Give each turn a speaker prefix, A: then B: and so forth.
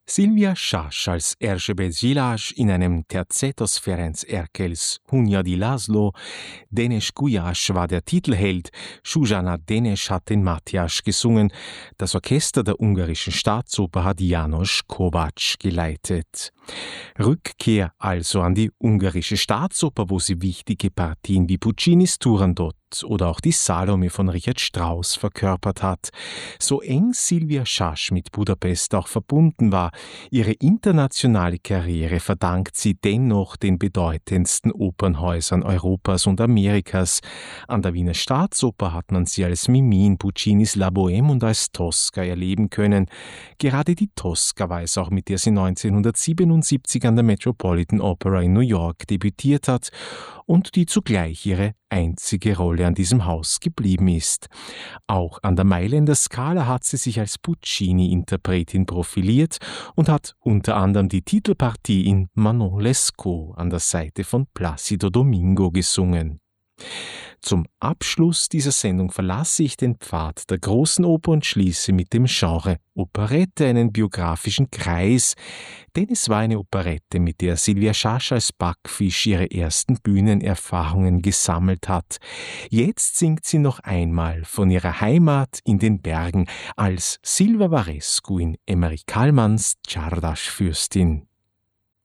A: Silvia Schasch als Erzsébet Szilas in einem Tercetos Ferenc Erkels Hunya di László, Dénes Gulyás war der Titelheld, Zsuzsanna Dénes hat den Mátyás gesungen, das Orchester der ungarischen Staatsoper hat János Kovács geleitet. Rückkehr also an die ungarische Staatsoper, wo sie wichtige Partien wie Puccinis Turandot oder auch die Salome von Richard Strauss verkörpert hat. So eng Silvia Schasch mit Budapest auch verbunden war, ihre internationale Karriere verdankt sie dennoch den bedeutendsten Opernhäusern Europas und Amerikas. An der Wiener Staatsoper hat man sie als Mimi in Puccinis La Bohème und als Tosca erleben können. Gerade die Tosca war es auch, mit der sie 1977 an der Metropolitan Opera in New York debütiert hat und die zugleich ihre einzige Rolle an diesem Haus geblieben ist. Auch an der Mailänder Scala hat sie sich als Puccini-Interpretin profiliert und hat unter anderem die Titelpartie in Manon Lescaut an der Seite von Plácido Domingo gesungen. Zum Abschluss dieser Sendung verlasse ich den Pfad der großen Oper und schließe mit dem Genre Operette einen biografischen Kreis, denn es war eine Operette, mit der Silvia Schasch als Backfisch ihre ersten Bühnenerfahrungen gesammelt hat. Jetzt singt sie noch einmal von ihrer Heimat in den Bergen als Silva Varescu in Emery Kallmans Csárdás Fürstin.